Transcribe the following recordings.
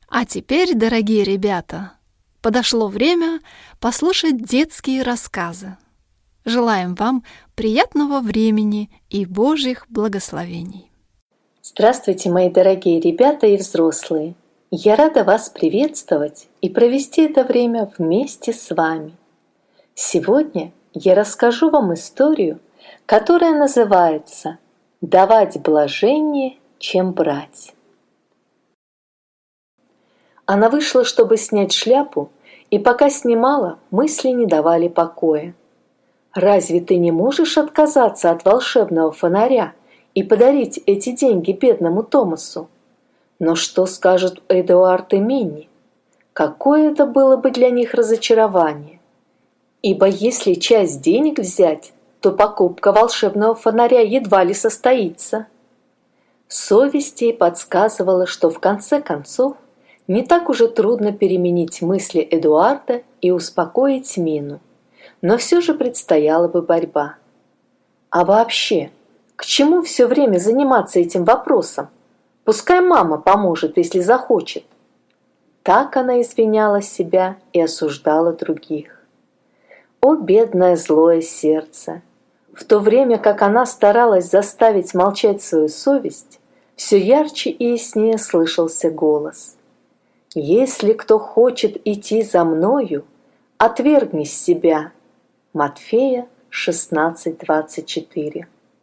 А теперь, дорогие ребята, подошло время послушать детские рассказы. Желаем вам приятного времени и Божьих благословений. Здравствуйте, мои дорогие ребята и взрослые! Я рада вас приветствовать и провести это время вместе с вами. Сегодня я расскажу вам историю, которая называется «Давать блажение, чем брать». Она вышла, чтобы снять шляпу, и пока снимала, мысли не давали покоя. «Разве ты не можешь отказаться от волшебного фонаря и подарить эти деньги бедному Томасу? Но что скажут Эдуард и Минни? Какое это было бы для них разочарование? Ибо если часть денег взять, то покупка волшебного фонаря едва ли состоится». Совесть ей подсказывала, что в конце концов не так уже трудно переменить мысли Эдуарда и успокоить Мину, но все же предстояла бы борьба. А вообще, к чему все время заниматься этим вопросом? Пускай мама поможет, если захочет. Так она извиняла себя и осуждала других. О, бедное злое сердце! В то время как она старалась заставить молчать свою совесть, все ярче и яснее слышался голос: «Если кто хочет идти за мною, отвергни себя». Матфея 16:24.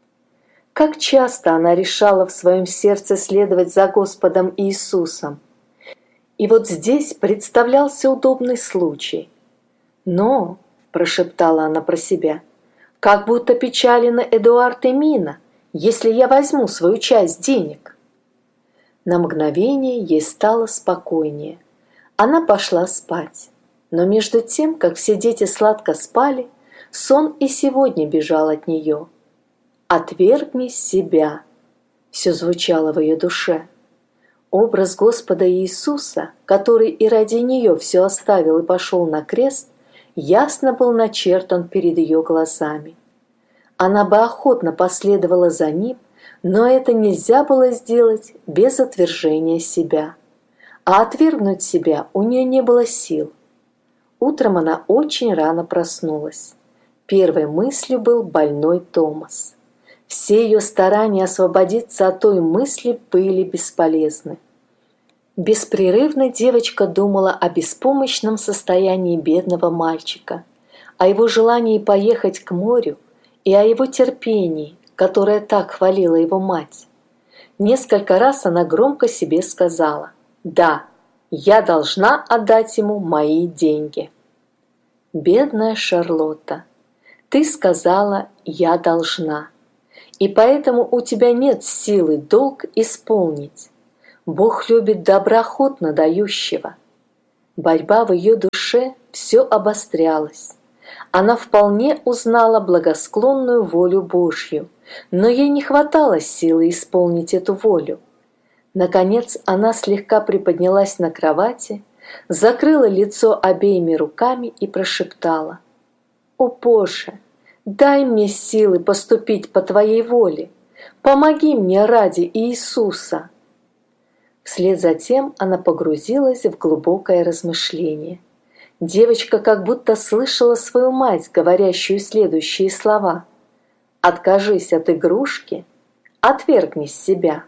Как часто она решала в своем сердце следовать за Господом Иисусом. И вот здесь представлялся удобный случай. «Но», – прошептала она про себя, – «как будто печалены Эдуард и Мина, если я возьму свою часть денег». На мгновение ей стало спокойнее. Она пошла спать. Но между тем, как все дети сладко спали, сон и сегодня бежал от нее. «Отвергни себя», – все звучало в ее душе. Образ Господа Иисуса, который и ради нее все оставил и пошел на крест, ясно был начертан перед ее глазами. Она бы охотно последовала за ним, но это нельзя было сделать без отвержения себя. А отвергнуть себя у нее не было сил. Утром она очень рано проснулась. Первой мыслью был больной Томас. Все ее старания освободиться от той мысли были бесполезны. Беспрерывно девочка думала о беспомощном состоянии бедного мальчика, о его желании поехать к морю и о его терпении, которое так хвалила его мать. Несколько раз она громко себе сказала: «Да, я должна отдать ему мои деньги». Бедная Шарлотта, ты сказала «я должна», и поэтому у тебя нет силы долг исполнить. Бог любит доброохотно дающего. Борьба в ее душе все обострялась. Она вполне узнала благосклонную волю Божью, но ей не хватало силы исполнить эту волю. Наконец она слегка приподнялась на кровати, закрыла лицо обеими руками и прошептала: «О Боже, дай мне силы поступить по Твоей воле, помоги мне ради Иисуса». Вслед за тем она погрузилась в глубокое размышление. Девочка как будто слышала свою мать, говорящую следующие слова: «Откажись от игрушки, отвергни себя».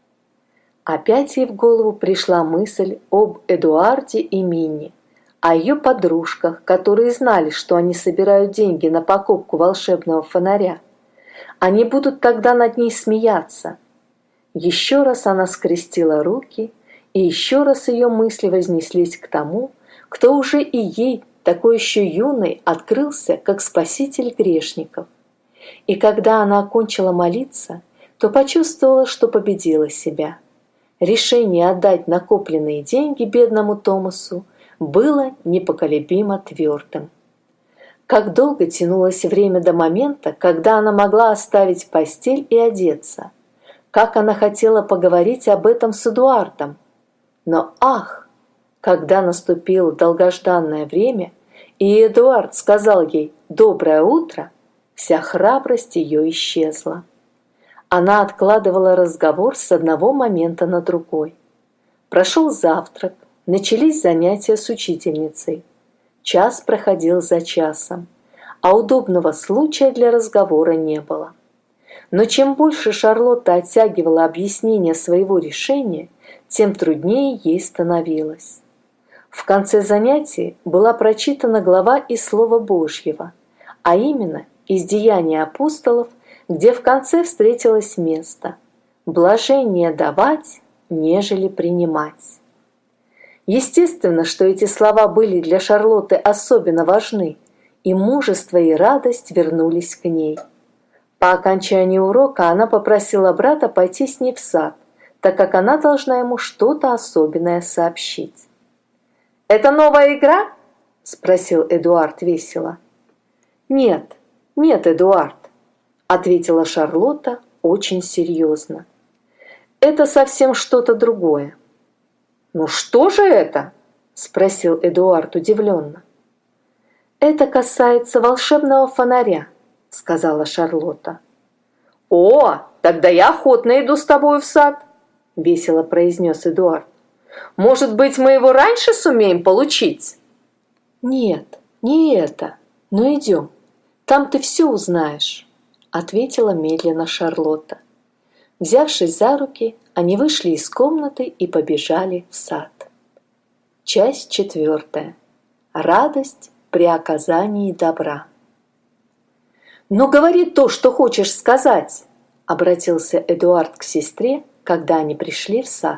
Опять ей в голову пришла мысль об Эдуарде и Минни, о ее подружках, которые знали, что они собирают деньги на покупку волшебного фонаря. Они будут тогда над ней смеяться. Еще раз она скрестила руки, и еще раз ее мысли вознеслись к тому, кто уже и ей, такой еще юной, открылся как спаситель грешников. И когда она окончила молиться, то почувствовала, что победила себя. Решение отдать накопленные деньги бедному Томасу было непоколебимо твердым. Как долго тянулось время до момента, когда она могла оставить постель и одеться. Как она хотела поговорить об этом с Эдуардом. Но ах, когда наступило долгожданное время, и Эдуард сказал ей «доброе утро», вся храбрость ее исчезла. Она откладывала разговор с одного момента на другой. Прошел завтрак, начались занятия с учительницей. Час проходил за часом, а удобного случая для разговора не было. Но чем больше Шарлотта оттягивала объяснение своего решения, тем труднее ей становилось. В конце занятий была прочитана глава из Слова Божьего, а именно из Деяний апостолов, где в конце встретилось место «блажение давать, нежели принимать». Естественно, что эти слова были для Шарлотты особенно важны, и мужество и радость вернулись к ней. По окончании урока она попросила брата пойти с ней в сад, так как она должна ему что-то особенное сообщить. «Это новая игра?» – спросил Эдуард весело. «Нет, нет, Эдуард», – ответила Шарлотта очень серьезно. «Это совсем что-то другое». «Ну что же это?» – спросил Эдуард удивленно. «Это касается волшебного фонаря», – сказала Шарлотта. «О, тогда я охотно иду с тобой в сад», – весело произнес Эдуард. «Может быть, мы его раньше сумеем получить?» «Нет, не это, но идем, там ты все узнаешь», – ответила медленно Шарлотта. Взявшись за руки, они вышли из комнаты и побежали в сад. Часть 4. Радость при оказании добра. «Ну, говори то, что хочешь сказать», — обратился Эдуард к сестре, когда они пришли в сад.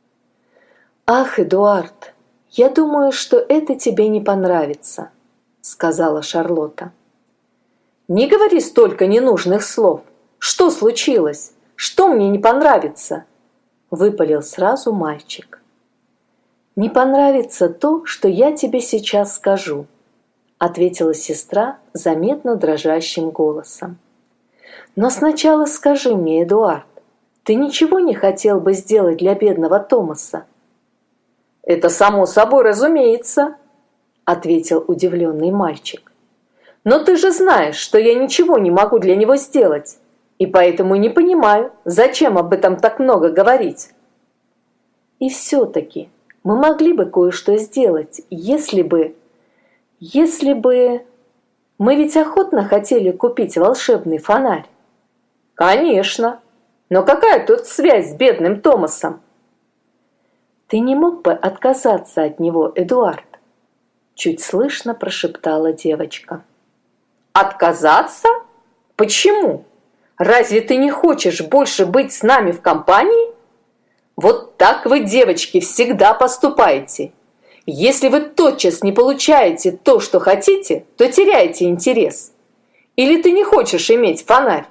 «Ах, Эдуард, я думаю, что это тебе не понравится», — сказала Шарлотта. «Не говори столько ненужных слов. Что случилось? Что мне не понравится?» — выпалил сразу мальчик. «Не понравится то, что я тебе сейчас скажу», — ответила сестра заметно дрожащим голосом. «Но сначала скажи мне, Эдуард, ты ничего не хотел бы сделать для бедного Томаса?» «Это само собой разумеется», — ответил удивленный мальчик. «Но ты же знаешь, что я ничего не могу для него сделать, и поэтому не понимаю, зачем об этом так много говорить». «И все-таки мы могли бы кое-что сделать, если бы... Мы ведь охотно хотели купить волшебный фонарь». «Конечно, но какая тут связь с бедным Томасом?» «Ты не мог бы отказаться от него, Эдуард?» Чуть слышно прошептала девочка. «Отказаться? Почему? Разве ты не хочешь больше быть с нами в компании? Вот так вы, девочки, всегда поступаете. Если вы тотчас не получаете то, что хотите, то теряете интерес. Или ты не хочешь иметь фонарь?»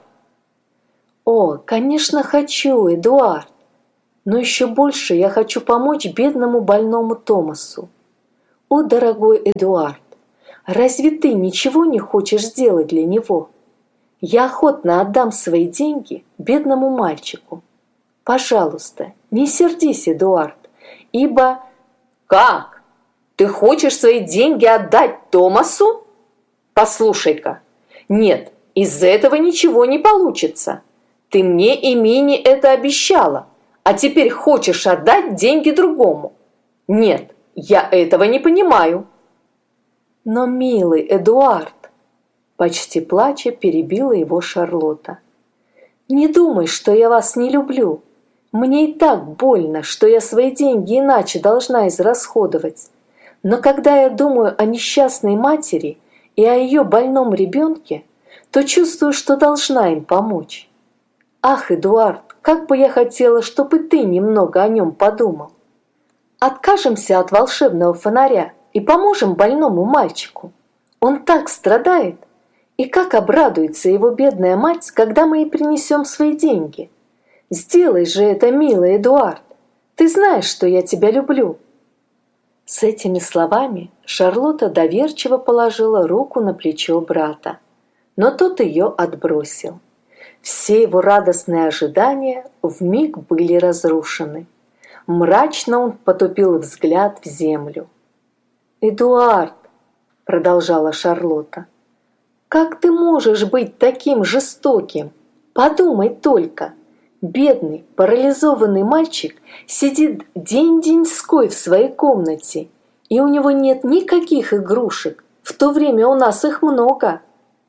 «О, конечно, хочу, Эдуард. Но еще больше я хочу помочь бедному больному Томасу. О, дорогой Эдуард, разве ты ничего не хочешь сделать для него? Я охотно отдам свои деньги бедному мальчику. Пожалуйста, не сердись, Эдуард, ибо...» «Как? Ты хочешь свои деньги отдать Томасу? Послушай-ка, нет, из этого ничего не получится. Ты мне и Минни это обещала, а теперь хочешь отдать деньги другому. Нет, я этого не понимаю». «Но, милый Эдуард», почти плача перебила его Шарлотта, «не думай, что я вас не люблю. Мне и так больно, что я свои деньги иначе должна израсходовать. Но когда я думаю о несчастной матери и о ее больном ребенке, то чувствую, что должна им помочь. Ах, Эдуард, как бы я хотела, чтобы ты немного о нем подумал. Откажемся от волшебного фонаря и поможем больному мальчику. Он так страдает. И как обрадуется его бедная мать, когда мы ей принесем свои деньги. Сделай же это, милый Эдуард. Ты знаешь, что я тебя люблю». С этими словами Шарлотта доверчиво положила руку на плечо брата, но тот ее отбросил. Все его радостные ожидания вмиг были разрушены. Мрачно он потупил взгляд в землю. «Эдуард», — продолжала Шарлотта, — «как ты можешь быть таким жестоким? Подумай только, Бедный, парализованный мальчик сидит день-деньской в своей комнате, и у него нет никаких игрушек, в то время у нас их много.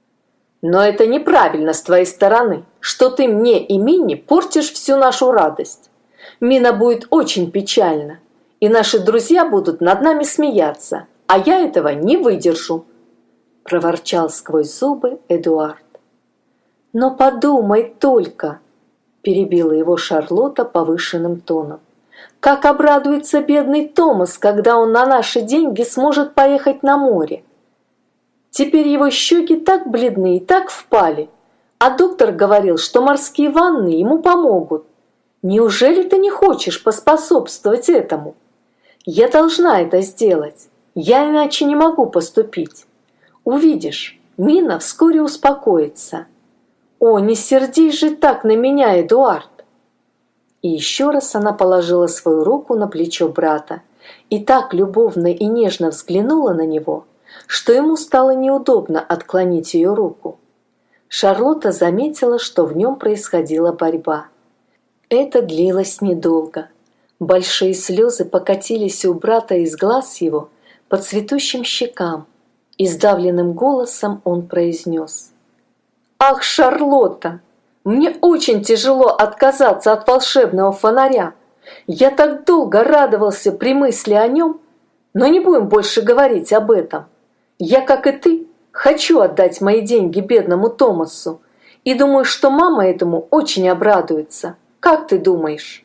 Но это неправильно с твоей стороны, что ты мне и Мине портишь всю нашу радость. Мина будет очень печальна, и наши друзья будут над нами смеяться, а я этого не выдержу, проворчал сквозь зубы Эдуард. Но подумай только, перебила его Шарлотта повышенным тоном. Как обрадуется бедный Томас, когда он на наши деньги сможет поехать на море. Теперь его щеки так бледны и так впали, а доктор говорил, что морские ванны ему помогут. Неужели ты не хочешь поспособствовать этому? Я должна это сделать, я иначе не могу поступить. Увидишь, Мина вскоре успокоится. О, не сердись же так на меня, Эдуард! И еще раз она положила свою руку на плечо брата и так любовно и нежно взглянула на него, что ему стало неудобно отклонить ее руку. Шарлотта заметила, что в нем происходила борьба. Это длилось недолго. Большие слезы покатились у брата из глаз его по цветущим щекам, и сдавленным голосом он произнес: «Ах, Шарлотта! Мне очень тяжело отказаться от волшебного фонаря. Я так долго радовался при мысли о нем, но не будем больше говорить об этом. Я, как и ты, хочу отдать мои деньги бедному Томасу, и думаю, что мама этому очень обрадуется. Как ты думаешь?»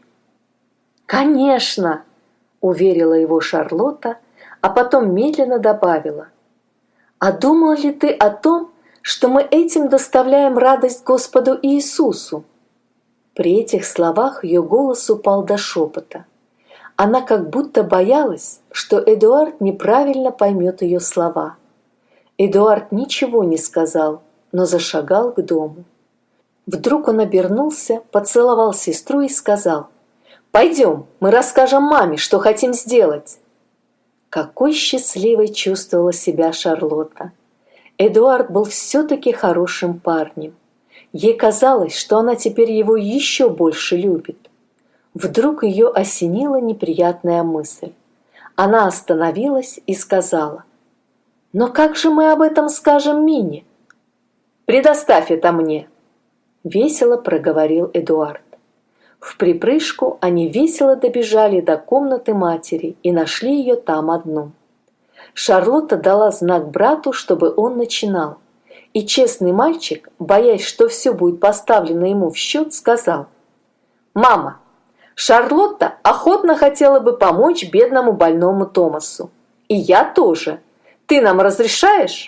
«Конечно!» – уверила его Шарлотта, а потом медленно добавила: «А думал ли ты о том, что мы этим доставляем радость Господу Иисусу?» При этих словах ее голос упал до шепота. Она как будто боялась, что Эдуард неправильно поймет ее слова. Эдуард ничего не сказал, но зашагал к дому. Вдруг он обернулся, поцеловал сестру и сказал: «Пойдем, мы расскажем маме, что хотим сделать». Какой счастливой чувствовала себя Шарлотта! Эдуард был все-таки хорошим парнем. Ей казалось, что она теперь его еще больше любит. Вдруг ее осенила неприятная мысль. Она остановилась и сказала: «Но как же мы об этом скажем Мине?» «Предоставь это мне», — весело проговорил Эдуард. Вприпрыжку они весело добежали до комнаты матери и нашли ее там одну. Шарлотта дала знак брату, чтобы он начинал, и честный мальчик, боясь, что все будет поставлено ему в счет, сказал: «Мама, Шарлотта охотно хотела бы помочь бедному больному Томасу. И я тоже. Ты нам разрешаешь?»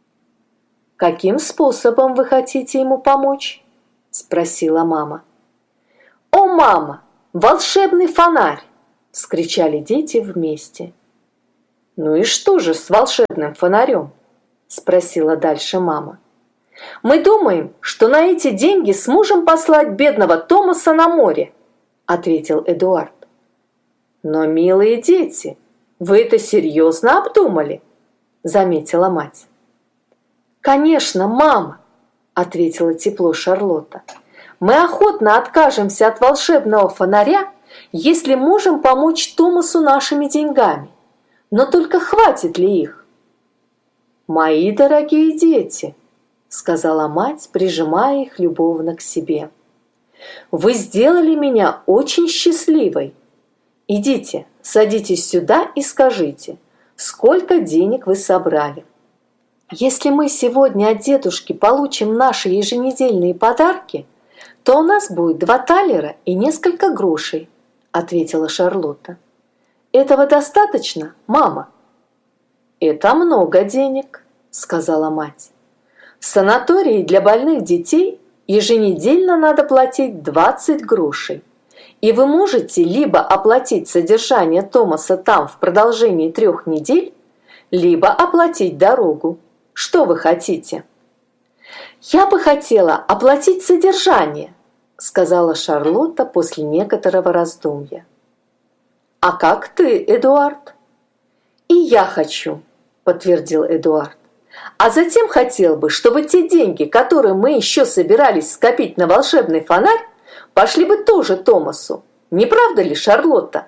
«Каким способом вы хотите ему помочь?» – спросила мама. «О, мама, волшебный фонарь!» – вскричали дети вместе. «Ну и что же с волшебным фонарем?» – спросила дальше мама. «Мы думаем, что на эти деньги сможем послать бедного Томаса на море», – ответил Эдуард. «Но, милые дети, вы это серьезно обдумали?» – заметила мать. «Конечно, мама», – ответила тепло Шарлотта. «Мы охотно откажемся от волшебного фонаря, если можем помочь Томасу нашими деньгами. Но только хватит ли их?» «Мои дорогие дети», – сказала мать, прижимая их любовно к себе, – «вы сделали меня очень счастливой. Идите, садитесь сюда и скажите, сколько денег вы собрали». «Если мы сегодня от дедушки получим наши еженедельные подарки, то у нас будет 2 талера и несколько грошей», – ответила Шарлотта. «Этого достаточно, мама?» «Это много денег», – сказала мать. «В санатории для больных детей еженедельно надо платить 20 грошей, и вы можете либо оплатить содержание Томаса там в продолжении 3 недель, либо оплатить дорогу. Что вы хотите?» «Я бы хотела оплатить содержание», – сказала Шарлотта после некоторого раздумья. «А как ты, Эдуард?» «И я хочу», – подтвердил Эдуард. «А затем хотел бы, чтобы те деньги, которые мы еще собирались скопить на волшебный фонарь, Пошли бы тоже Томасу. Не правда ли, Шарлотта?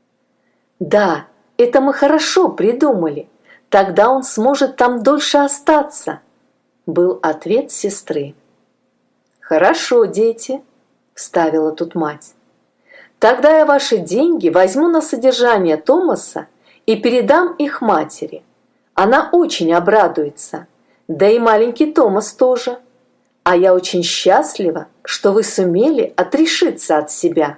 Да, это мы хорошо придумали. Тогда он сможет там дольше остаться, был ответ сестры. Хорошо, дети, вставила тут мать. Тогда я ваши деньги возьму на содержание Томаса и передам их матери. Она очень обрадуется, да и маленький Томас тоже. А я очень счастлива, что вы сумели отрешиться от себя.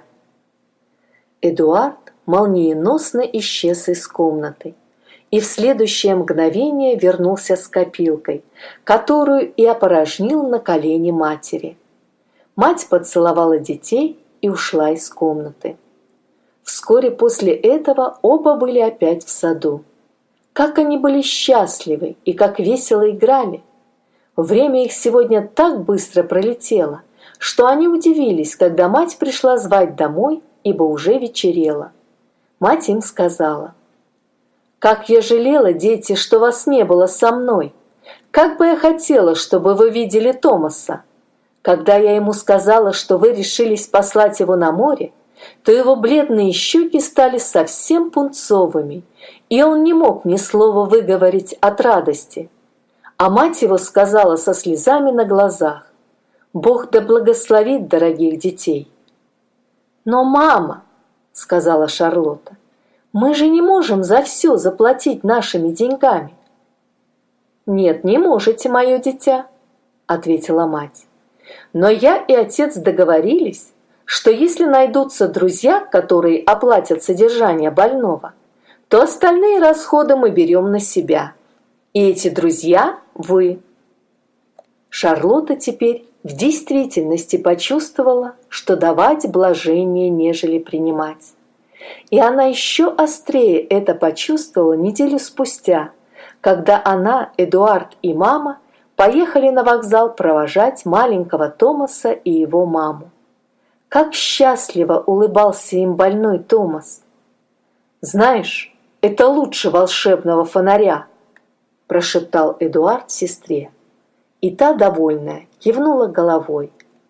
Эдуард молниеносно исчез из комнаты и в следующее мгновение вернулся с копилкой, которую и опорожнил на колени матери. Мать поцеловала детей и ушла из комнаты. Вскоре после этого оба были опять в саду. Как они были счастливы и как весело играли! Время их сегодня так быстро пролетело, что они удивились, когда мать пришла звать домой, ибо уже вечерело. Мать им сказала: «Как я жалела, дети, что вас не было со мной! Как бы я хотела, чтобы вы видели Томаса! Когда я ему сказала, что вы решились послать его на море, то его бледные щеки стали совсем пунцовыми, и он не мог ни слова выговорить от радости. А мать его сказала со слезами на глазах: «Бог да благословит дорогих детей». «Но, мама, — сказала Шарлотта, — мы же не можем за все заплатить нашими деньгами». «Нет, не можете, мое дитя, — ответила мать. «Но я и отец договорились, что если найдутся друзья, которые оплатят содержание больного, то остальные расходы мы берем на себя. И эти друзья – вы». Шарлотта теперь в действительности почувствовала, что давать блажение, нежели принимать. И она еще острее это почувствовала неделю спустя, когда она, Эдуард и мама поехали на вокзал провожать маленького Томаса и его маму. Как счастливо улыбался им больной Томас! «Знаешь, это лучше волшебного фонаря!» – прошептал Эдуард сестре. И та, довольная, кивнула головой.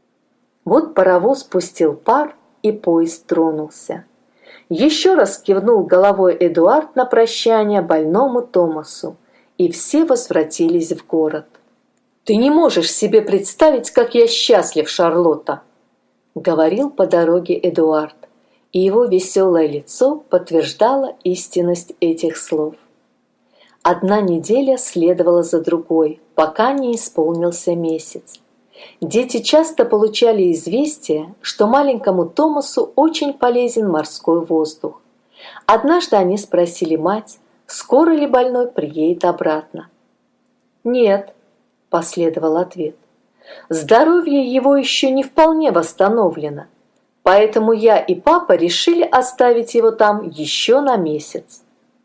Вот паровоз пустил пар, и поезд тронулся. Еще раз кивнул головой Эдуард на прощание больному Томасу, и все возвратились в город. «Ты не можешь себе представить, как я счастлив, Шарлотта!» – говорил по дороге Эдуард, и его веселое лицо подтверждало истинность этих слов. Одна неделя следовала за другой, пока не исполнился месяц. Дети часто получали известие, что маленькому Томасу очень полезен морской воздух. Однажды они спросили мать, скоро ли больной приедет обратно. «Нет», – последовал ответ, – «здоровье его еще не вполне восстановлено, поэтому я и папа решили оставить его там еще на месяц».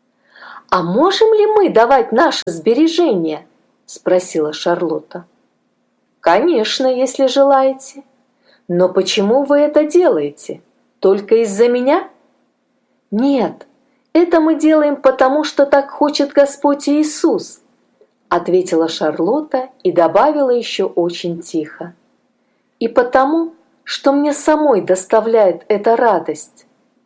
«А можем ли мы давать наши сбережения?» – спросила Шарлотта. «Конечно, если желаете. Но почему вы это делаете? Только из-за меня?» «Нет, это мы делаем потому, что так хочет Господь Иисус», – ответила Шарлотта и добавила еще очень тихо. «И потому, что мне самой доставляет эта радость».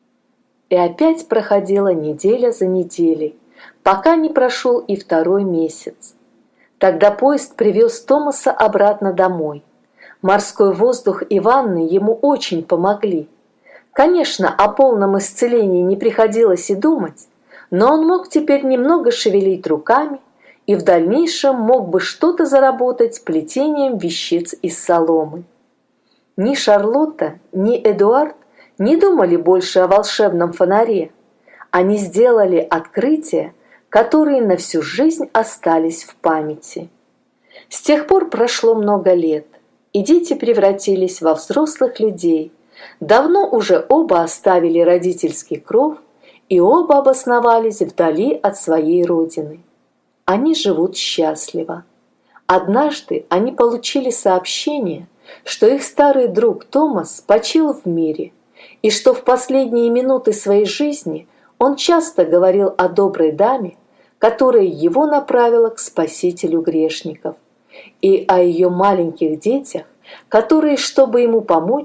И опять проходила неделя за неделей, пока не прошел и второй месяц. Тогда поезд привез Томаса обратно домой. Морской воздух и ванны ему очень помогли. Конечно, о полном исцелении не приходилось и думать, но он мог теперь немного шевелить руками и в дальнейшем мог бы что-то заработать плетением вещиц из соломы. Ни Шарлотта, ни Эдуард не думали больше о волшебном фонаре. Они сделали открытия, которые на всю жизнь остались в памяти. С тех пор прошло много лет, и дети превратились во взрослых людей. Давно уже оба оставили родительский кров, и оба обосновались вдали от своей родины. Они живут счастливо. Однажды они получили сообщение, что их старый друг Томас почил в мире, и что в последние минуты своей жизни он часто говорил о доброй даме, которая его направила к Спасителю грешников, и о ее маленьких детях, которые, чтобы ему помочь,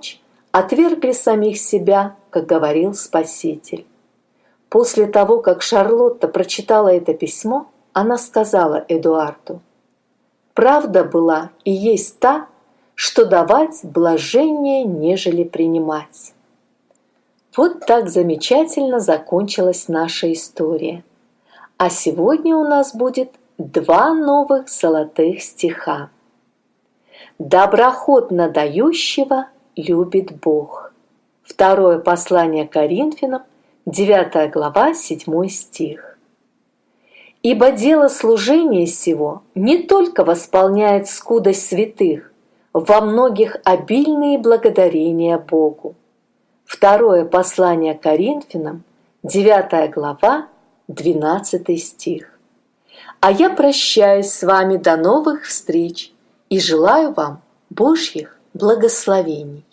отвергли самих себя, как говорил Спаситель. После того, как Шарлотта прочитала это письмо, она сказала Эдуарду: «Правда была и есть та, что давать блаженнее, нежели принимать». Вот так замечательно закончилась наша история. А сегодня у нас будет 2 новых золотых стиха. «Доброхотно дающего любит Бог». Второе послание Коринфянам, 9 глава, 7 стих. «Ибо дело служения сего не только восполняет скудость святых, во многих обильные благодарения Богу». Второе послание Коринфянам, 9 глава, 12 стих. А я прощаюсь с вами до новых встреч и желаю вам Божьих благословений.